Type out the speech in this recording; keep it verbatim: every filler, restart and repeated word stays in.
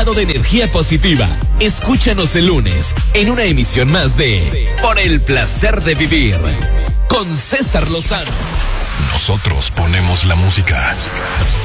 cargado de energía positiva. Escúchanos el lunes en una emisión más de Por el placer de vivir con César Lozano. Nosotros ponemos la música.